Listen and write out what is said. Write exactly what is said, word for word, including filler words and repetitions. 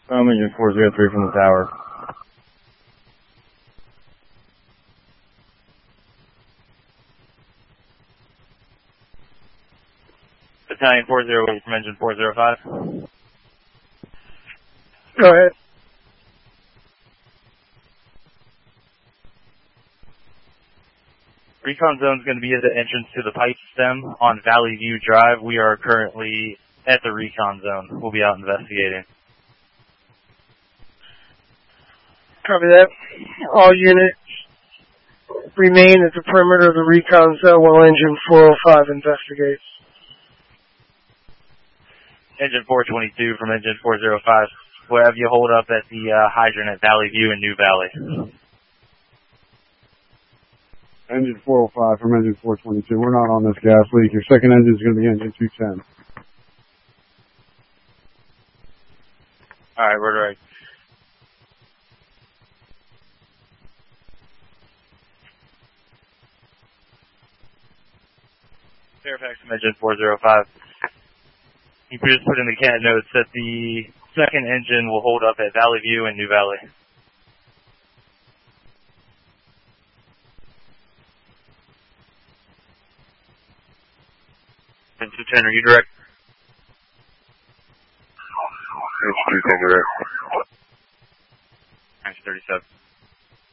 I'm engine four zero three from the tower. Battalion four zero eight from engine four zero five. Go ahead. Recon zone is going to be at the entrance to the pipe stem on Valley View Drive. We are currently at the recon zone. We'll be out investigating. Copy that. All units remain at the perimeter of the recon zone while engine four oh five investigates. Engine four twenty-two from engine four oh five. We'll have you hold up at the uh, hydrant at Valley View in New Valley. Engine four oh five from engine four twenty-two. We're not on this gas leak. Your second engine is going to be engine two ten. All right, we're right. Fairfax from engine four oh five. You can just put in the cat notes that the second engine will hold up at Valley View and New Valley. Engine two ten, are you direct? Engine two ten direct. Engine thirty-seven.